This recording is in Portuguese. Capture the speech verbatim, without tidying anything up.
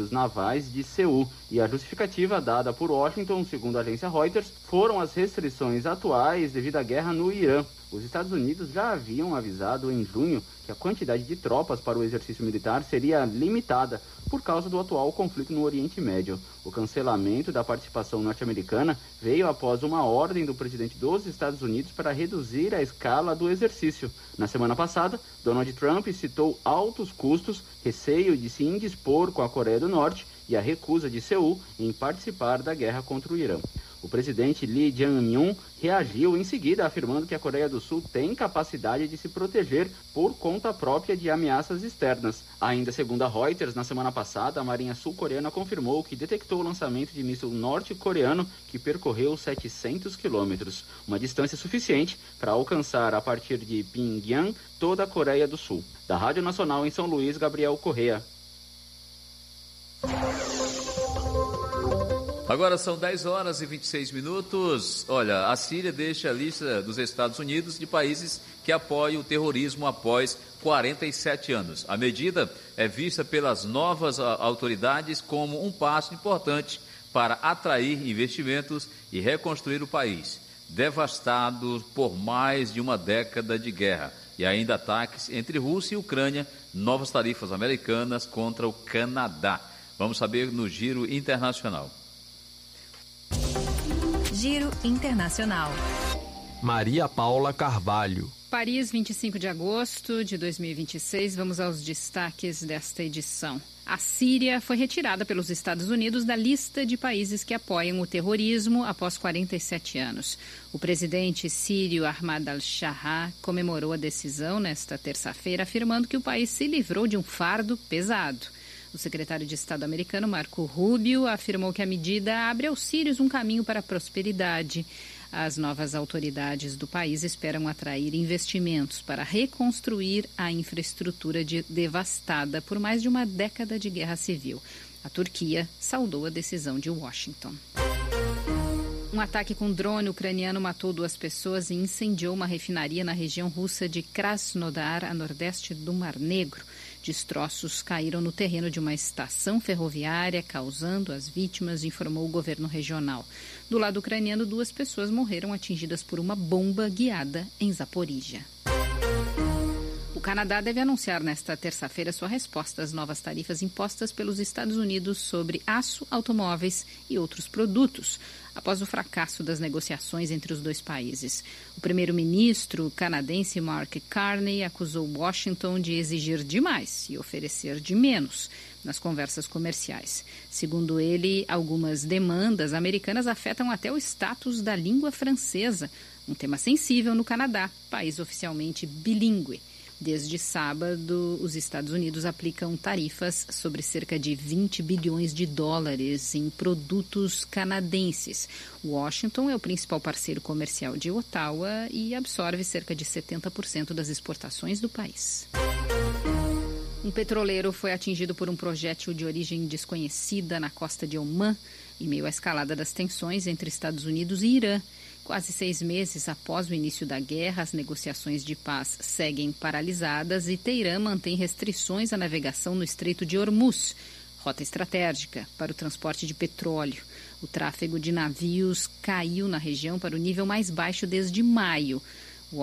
navais de Seul, e a justificativa dada por Washington, segundo a agência Reuters, foram as restrições atuais devido à guerra no Irã. Os Estados Unidos já haviam avisado em junho que a quantidade de tropas para o exercício militar seria limitada por causa do atual conflito no Oriente Médio. O cancelamento da participação norte-americana veio após uma ordem do presidente dos Estados Unidos para reduzir a escala do exercício. Na semana passada, Donald Trump citou altos custos, receio de se indispor com a Coreia do Norte e a recusa de Seul em participar da guerra contra o Irã. O presidente Lee Jae-myung reagiu em seguida, afirmando que a Coreia do Sul tem capacidade de se proteger por conta própria de ameaças externas. Ainda segundo a Reuters, na semana passada, a Marinha Sul-Coreana confirmou que detectou o lançamento de míssil norte-coreano que percorreu setecentos quilômetros, uma distância suficiente para alcançar, a partir de Pyongyang, toda a Coreia do Sul. Da Rádio Nacional em São Luís, Gabriel Correa. Agora são dez horas e vinte e seis minutos. Olha, a Síria deixa a lista dos Estados Unidos de países que apoiam o terrorismo após quarenta e sete anos. A medida é vista pelas novas autoridades como um passo importante para atrair investimentos e reconstruir o país, devastado por mais de uma década de guerra e ainda ataques entre Rússia e Ucrânia, novas tarifas americanas contra o Canadá. Vamos saber no Giro Internacional. Giro Internacional. Maria Paula Carvalho. Paris, vinte e cinco de agosto de dois mil e vinte e seis. Vamos aos destaques desta edição. A Síria foi retirada pelos Estados Unidos da lista de países que apoiam o terrorismo após quarenta e sete anos. O presidente sírio Ahmad al-Shara comemorou a decisão nesta terça-feira, afirmando que o país se livrou de um fardo pesado. O secretário de Estado americano, Marco Rubio, afirmou que a medida abre aos sírios um caminho para a prosperidade. As novas autoridades do país esperam atrair investimentos para reconstruir a infraestrutura de, devastada por mais de uma década de guerra civil. A Turquia saudou a decisão de Washington. Um ataque com drone ucraniano matou duas pessoas e incendiou uma refinaria na região russa de Krasnodar, a nordeste do Mar Negro. Destroços caíram no terreno de uma estação ferroviária, causando as vítimas, informou o governo regional. Do lado ucraniano, duas pessoas morreram atingidas por uma bomba guiada em Zaporíjia. O Canadá deve anunciar nesta terça-feira sua resposta às novas tarifas impostas pelos Estados Unidos sobre aço, automóveis e outros produtos, após o fracasso das negociações entre os dois países. O primeiro-ministro canadense Mark Carney acusou Washington de exigir demais e oferecer de menos nas conversas comerciais. Segundo ele, algumas demandas americanas afetam até o status da língua francesa, um tema sensível no Canadá, país oficialmente bilíngue. Desde sábado, os Estados Unidos aplicam tarifas sobre cerca de vinte bilhões de dólares em produtos canadenses. Washington é o principal parceiro comercial de Ottawa e absorve cerca de setenta por cento das exportações do país. Um petroleiro foi atingido por um projétil de origem desconhecida na costa de Omã, em meio à escalada das tensões entre Estados Unidos e Irã. Quase seis meses após o início da guerra, as negociações de paz seguem paralisadas e Teherã mantém restrições à navegação no Estreito de Hormuz, rota estratégica para o transporte de petróleo. O tráfego de navios caiu na região para o nível mais baixo desde maio.